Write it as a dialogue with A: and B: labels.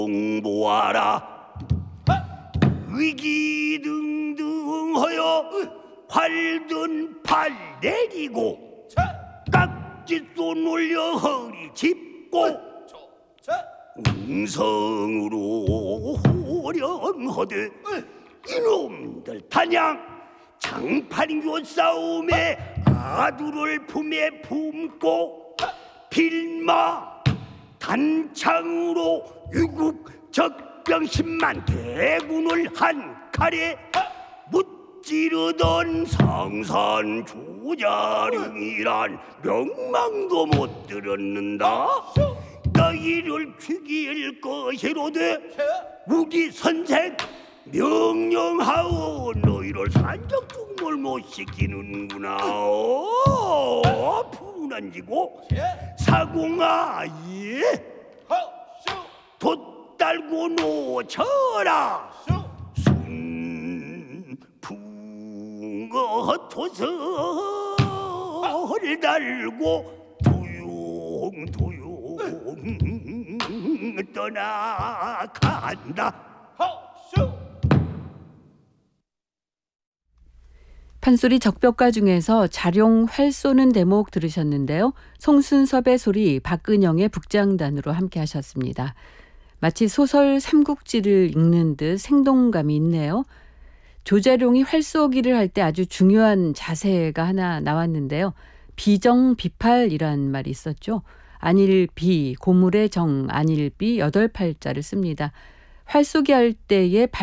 A: 공보하라. 의기등등하여 활든 팔 내리고 깍지손 올려 허리 짚고 웅성으로 호령하되 이놈들 단양 장판교 싸움에 아두를 품에 품고 필마 단창으로 유국 적병 10만 대군을 한 칼에 무찌르던 상산조자룡이란 명망도 못 들었는다. 너희를 죽일 것이로되 우리 선생 명령하오. 너희를 산적중몰 못 시키는구나. 분한지고 사공아 돛 달고 놓쳐라. 순풍어 토성을 달고 도용도용 떠나간다.
B: 판소리 적벽가 중에서 자룡 활 쏘는 대목 들으셨는데요. 송순섭의 소리, 박근영의 북장단으로 함께 하셨습니다. 마치 소설 삼국지를 읽는 듯 생동감이 있네요. 조자룡이 활 쏘기를 할 때 아주 중요한 자세가 하나 나왔는데요. 비정비팔이란 말이 있었죠. 안일비, 고물의 정, 안일비 8팔자를 씁니다. 활 쏘기 할 때의